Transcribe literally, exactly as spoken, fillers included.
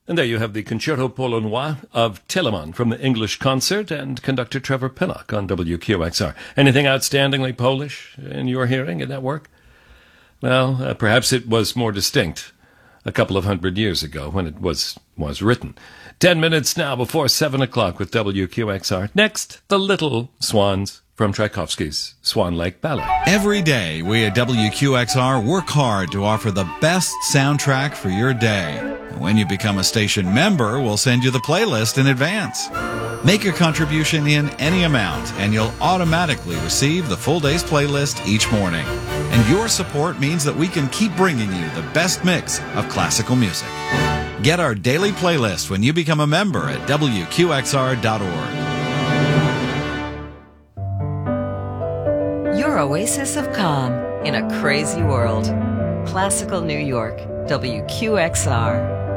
And there you have the Concerto Polonois of Telemann from the English Concert and conductor Trevor Pinnock on W Q X R. Anything outstandingly Polish in your hearing in that work? Well, uh, perhaps it was more distinct a couple of hundred years ago when it was was written. Ten minutes now before seven o'clock with W Q X R. Next, The Little Swans from Tchaikovsky's Swan Lake Ballet. Every day, we at W Q X R work hard to offer the best soundtrack for your day. And when you become a station member, we'll send you the playlist in advance. Make a contribution in any amount, and you'll automatically receive the full day's playlist each morning. And your support means that we can keep bringing you the best mix of classical music. Get our daily playlist when you become a member at W Q X R dot org. Your oasis of calm in a crazy world. Classical New York, W Q X R.